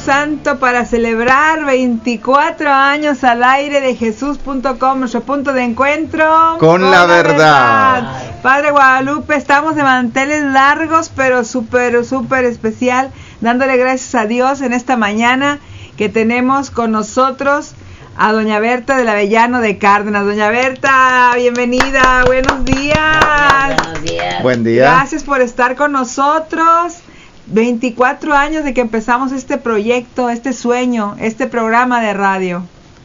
Santo para celebrar 24 años al aire de Jesús.com, nuestro punto de encuentro con la verdad. Padre Guadalupe, estamos de manteles largos, pero súper especial, dándole gracias a Dios en esta mañana que tenemos con nosotros a doña Berta del Avellano de Cárdenas. Doña Berta, bienvenida, buenos días. Buenos días. Buen día. Gracias por estar con nosotros. 24 años de que empezamos este proyecto, este sueño, este programa de radio.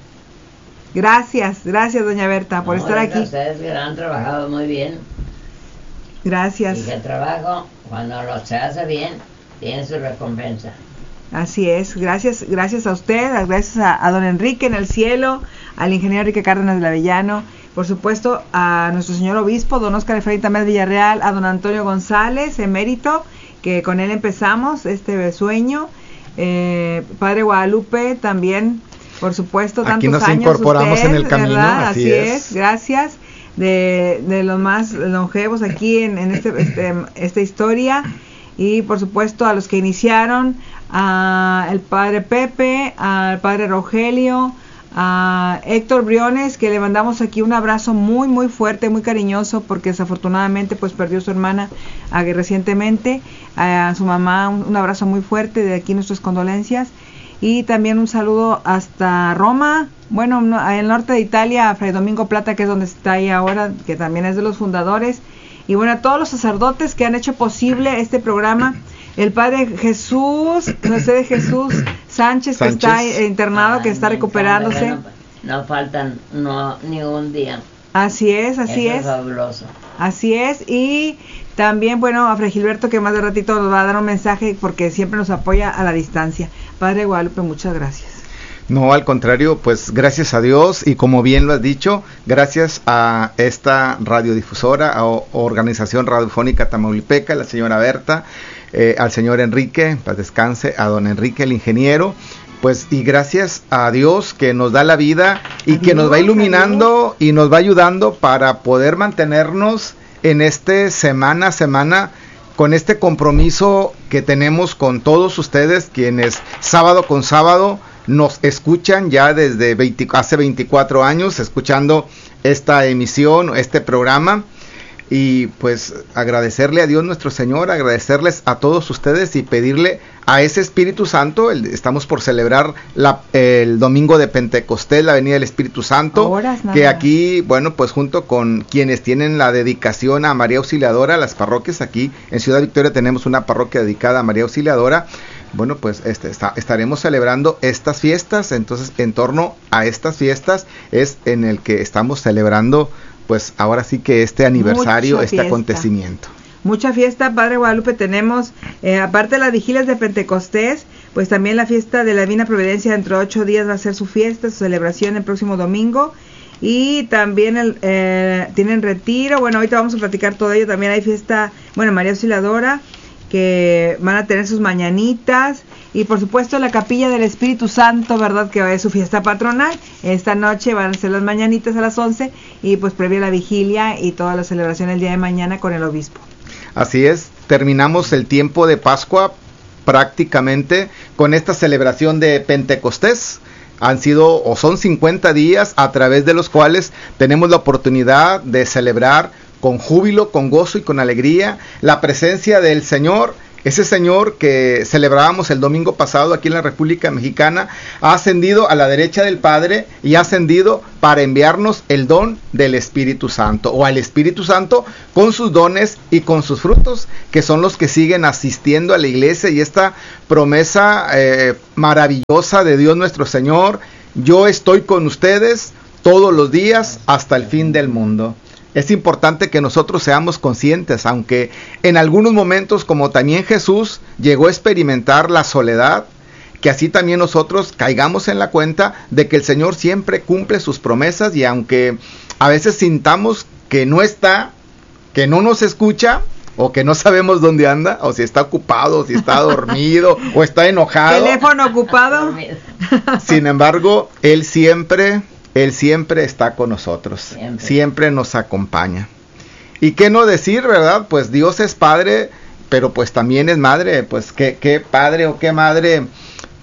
Gracias doña Berta por estar aquí. Ustedes que han trabajado muy bien. Gracias. Y que el trabajo, cuando lo se hace bien, tiene su recompensa. Así es, gracias a usted, gracias a don Enrique en el cielo, al ingeniero Enrique Cárdenas del Avellano, por supuesto a nuestro señor obispo, don Óscar Efraín Tamés Villarreal, a don Antonio González, emérito, que con él empezamos este sueño, Padre Guadalupe también, por supuesto, tantos años. Aquí nos incorporamos usted, en el camino, ¿verdad? Así es, gracias, de los más longevos aquí en esta historia. Y por supuesto a los que iniciaron, al padre Pepe, al padre Rogelio, a Héctor Briones, que le mandamos aquí un abrazo muy fuerte, muy cariñoso, porque desafortunadamente pues perdió a su hermana recientemente, a su mamá un abrazo muy fuerte, de aquí nuestras condolencias, y también un saludo hasta Roma, bueno, en el norte de Italia, a Fray Domingo Plata, que es donde está ahí ahora, que también es de los fundadores. Y bueno, a todos los sacerdotes que han hecho posible este programa, el padre Jesús, José de Jesús Sánchez, que está internado, que está recuperándose. No faltan ni un día. Así es. Eso es fabuloso. Así es, y también, bueno, a Fray Gilberto, que más de ratito nos va a dar un mensaje, porque siempre nos apoya a la distancia. Padre Guadalupe, muchas gracias. No, al contrario, pues gracias a Dios y como bien lo has dicho, gracias a esta radiodifusora, a Organización Radiofónica Tamaulipeca, la señora Berta, al señor Enrique, paz descanse, a don Enrique el ingeniero, pues y gracias a Dios que nos da la vida y que nos va iluminando y nos va ayudando para poder mantenernos en este semana a semana con este compromiso que tenemos con todos ustedes, quienes sábado con sábado nos escuchan ya desde hace 24 años, escuchando esta emisión, este programa, y pues agradecerle a Dios nuestro Señor, agradecerles a todos ustedes y pedirle a ese Espíritu Santo. Estamos por celebrar el domingo de Pentecostés, la venida del Espíritu Santo, que aquí, bueno, pues junto con quienes tienen la dedicación a María Auxiliadora, las parroquias, aquí en Ciudad Victoria tenemos una parroquia dedicada a María Auxiliadora. Bueno, pues estaremos celebrando estas fiestas, entonces en torno a estas fiestas es en el que estamos celebrando, pues ahora sí que este aniversario, este acontecimiento. Mucha fiesta, Padre Guadalupe, tenemos, aparte de las vigilias de Pentecostés, pues también la fiesta de la Divina Providencia, dentro de 8 días va a ser su fiesta, su celebración el próximo domingo, y también tienen retiro, bueno, ahorita vamos a platicar todo ello, también hay fiesta, bueno, María Auxiliadora, que van a tener sus mañanitas, y por supuesto la Capilla del Espíritu Santo, ¿verdad? Que es su fiesta patronal. Esta noche van a ser las mañanitas a las 11, y pues previa la vigilia y toda la celebración el día de mañana con el obispo. Así es, terminamos el tiempo de Pascua prácticamente con esta celebración de Pentecostés. Son 50 días a través de los cuales tenemos la oportunidad de celebrar con júbilo, con gozo y con alegría la presencia del Señor. Ese Señor que celebrábamos el domingo pasado aquí en la República Mexicana ha ascendido a la derecha del Padre y ha ascendido para enviarnos el don del Espíritu Santo, o al Espíritu Santo con sus dones y con sus frutos, que son los que siguen asistiendo a la iglesia, y esta promesa maravillosa de Dios nuestro Señor: yo estoy con ustedes todos los días hasta el fin del mundo. Es importante que nosotros seamos conscientes, aunque en algunos momentos, como también Jesús llegó a experimentar la soledad, que así también nosotros caigamos en la cuenta de que el Señor siempre cumple sus promesas, y aunque a veces sintamos que no está, que no nos escucha, o que no sabemos dónde anda, o si está ocupado, o si está dormido, o está enojado. ¿Teléfono ocupado? Sin embargo, Él siempre está con nosotros, siempre nos acompaña. Y qué no decir, ¿verdad? Pues Dios es Padre, pero pues también es Madre. Pues qué padre o qué madre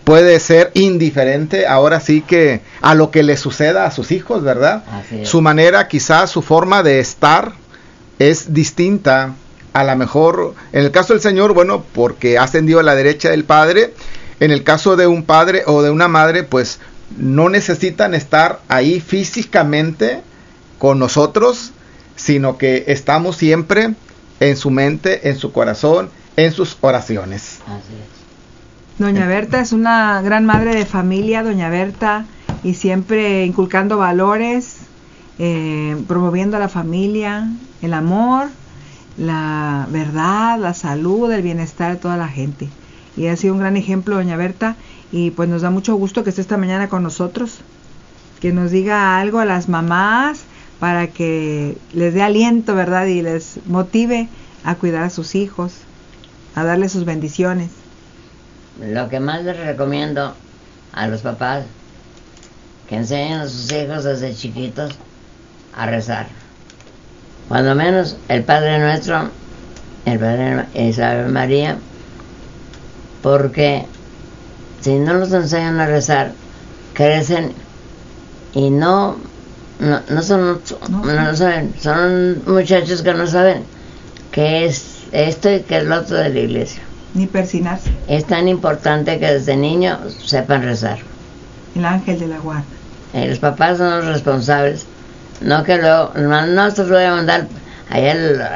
puede ser indiferente ahora sí que a lo que le suceda a sus hijos, ¿verdad? Su manera, quizás su forma de estar es distinta, a lo mejor, en el caso del Señor, bueno, porque ha ascendido a la derecha del Padre. En el caso de un padre o de una madre, pues no necesitan estar ahí físicamente con nosotros, sino que estamos siempre en su mente, en su corazón, en sus oraciones. Así es. Doña Berta es una gran madre de familia, doña Berta, y siempre inculcando valores, promoviendo a la familia, el amor, la verdad, la salud, el bienestar de toda la gente. Y ha sido un gran ejemplo, doña Berta, y pues nos da mucho gusto que esté esta mañana con nosotros, que nos diga algo a las mamás para que les dé aliento, ¿verdad? Y les motive a cuidar a sus hijos, a darles sus bendiciones. Lo que más les recomiendo a los papás, que enseñen a sus hijos desde chiquitos a rezar. Cuando menos el Padre Nuestro, el Padre Isabel María, porque si no los enseñan a rezar, crecen y no saben, son muchachos que no saben qué es esto y qué es lo otro de la iglesia. Ni persinarse. Es tan importante que desde niños sepan rezar. El ángel de la guarda. Los papás son los responsables. No que luego, no se los voy a mandar allá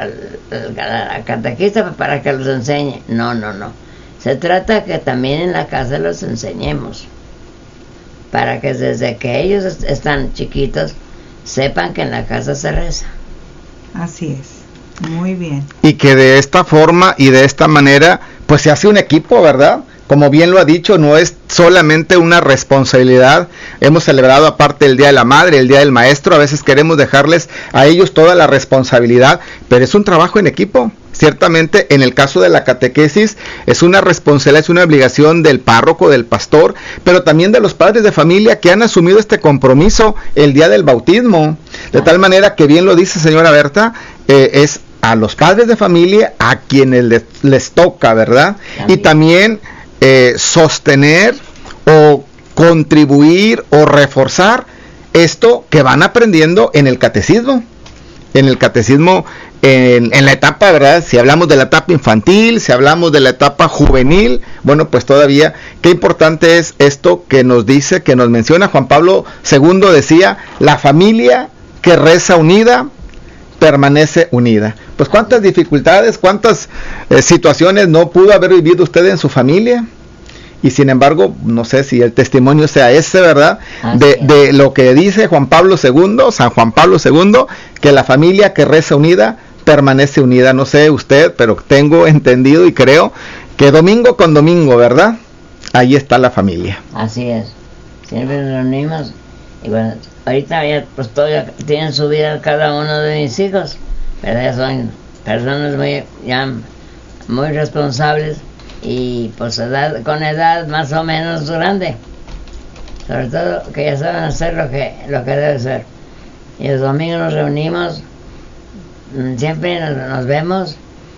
al catequista para que los enseñe. No. Se trata que también en la casa los enseñemos. Para que desde que ellos están chiquitos, sepan que en la casa se reza. Así es. Muy bien. Y que de esta forma y de esta manera, pues se hace un equipo, ¿verdad? Como bien lo ha dicho, no es solamente una responsabilidad. Hemos celebrado aparte el Día de la Madre, el Día del Maestro. A veces queremos dejarles a ellos toda la responsabilidad, pero es un trabajo en equipo. Ciertamente, en el caso de la catequesis, es una responsabilidad, es una obligación del párroco, del pastor, pero también de los padres de familia que han asumido este compromiso el día del bautismo. De tal manera que, bien lo dice señora Berta, es a los padres de familia a quienes les toca, ¿verdad? Y también sostener o contribuir o reforzar esto que van aprendiendo en el catecismo. En el catecismo, en la etapa, ¿verdad? Si hablamos de la etapa infantil, si hablamos de la etapa juvenil, bueno, pues todavía, qué importante es esto que nos dice, que nos menciona Juan Pablo II, decía, la familia que reza unida, permanece unida. Pues cuántas dificultades, cuántas situaciones no pudo haber vivido usted en su familia, y sin embargo, no sé si el testimonio sea ese, ¿verdad? De lo que dice Juan Pablo II, San Juan Pablo II, que la familia que reza unida, permanece unida. No sé usted, pero tengo entendido y creo que domingo con domingo, ¿verdad? Ahí está la familia. Así es. Siempre nos reunimos. Y bueno, ahorita ya pues todavía tienen su vida cada uno de mis hijos, pero ya son personas muy responsables y pues con edad más o menos grande, sobre todo que ya saben hacer lo que debe ser. Y los domingos nos reunimos, siempre nos vemos.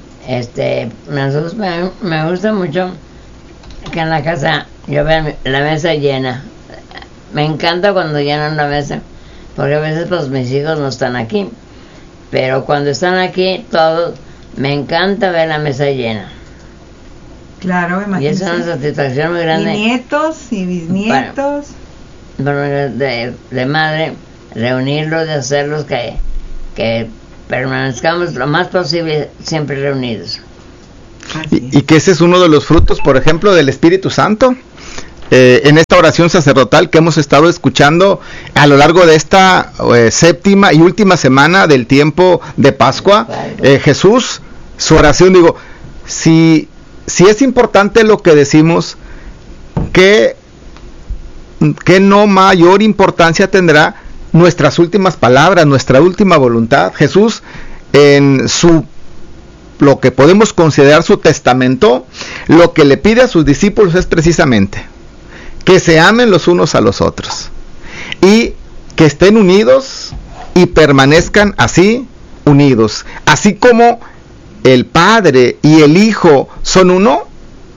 Nosotros me gusta mucho que en la casa yo vea la mesa llena. Me encanta cuando llenan la mesa, porque a veces pues mis hijos no están aquí, pero cuando están aquí todos, me encanta ver la mesa llena. Claro, imagínate. Y es una satisfacción muy grande. Y nietos y bisnietos. Bueno, de madre, reunirlos, de hacerlos que permanezcamos lo más posible siempre reunidos. Y que ese es uno de los frutos, por ejemplo, del Espíritu Santo. En esta oración sacerdotal que hemos estado escuchando a lo largo de esta séptima y última semana del tiempo de Pascua, Jesús, su oración, digo, si es importante lo que decimos, que no mayor importancia tendrá nuestras últimas palabras, nuestra última voluntad. Jesús, en lo que podemos considerar su testamento, lo que le pide a sus discípulos es precisamente que se amen los unos a los otros y que estén unidos y permanezcan así unidos, así como el Padre y el Hijo son uno,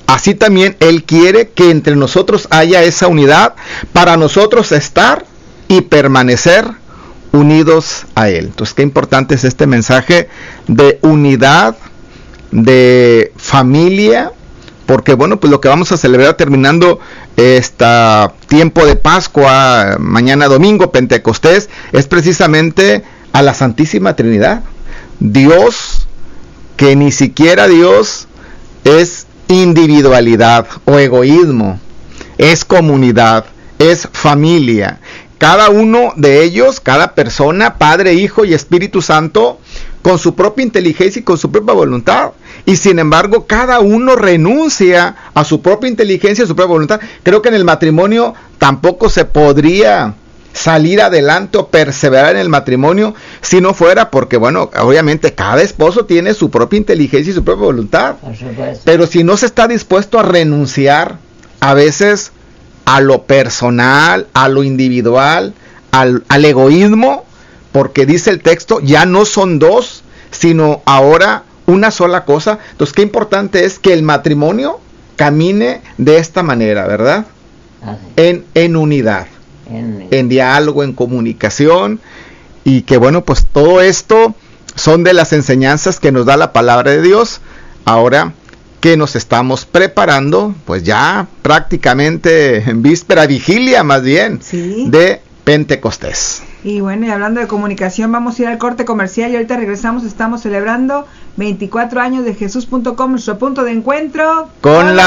así también Él quiere que entre nosotros haya esa unidad para nosotros estar y permanecer unidos a Él. Entonces, qué importante es este mensaje de unidad, de familia, porque bueno, pues lo que vamos a celebrar terminando este tiempo de Pascua, mañana domingo, Pentecostés, es precisamente a la Santísima Trinidad. Dios, que ni siquiera Dios es individualidad o egoísmo, es comunidad, es familia. Cada uno de ellos, cada persona, Padre, Hijo y Espíritu Santo, con su propia inteligencia y con su propia voluntad. Y sin embargo, cada uno renuncia a su propia inteligencia y a su propia voluntad. Creo que en el matrimonio tampoco se podría salir adelante o perseverar en el matrimonio si no fuera porque, bueno, obviamente cada esposo tiene su propia inteligencia y su propia voluntad. Pero si no se está dispuesto a renunciar a veces a lo personal, a lo individual, al egoísmo, porque dice el texto, ya no son dos, sino ahora una sola cosa. Entonces, qué importante es que el matrimonio camine de esta manera, ¿verdad? En unidad, en diálogo, en comunicación, y que bueno, pues todo esto son de las enseñanzas que nos da la palabra de Dios. Ahora que nos estamos preparando, pues ya prácticamente en víspera, vigilia más bien, sí, de Pentecostés. Y bueno, y hablando de comunicación, vamos a ir al corte comercial y ahorita regresamos. Estamos celebrando 24 años de Jesús.com, nuestro punto de encuentro con la